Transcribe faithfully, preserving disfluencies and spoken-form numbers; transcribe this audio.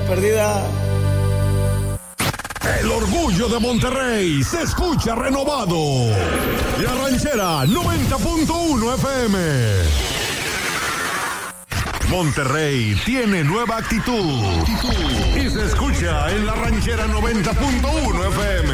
perdida. El orgullo de Monterrey se escucha renovado. La Ranchera noventa punto uno F M. Monterrey tiene nueva actitud y se escucha en La Ranchera noventa punto uno F M.